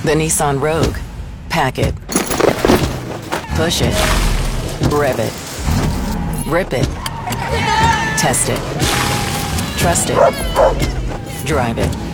The Nissan Rogue. Pack it. Push it. Rev it. Rip it. Test it. Trust it. Drive it.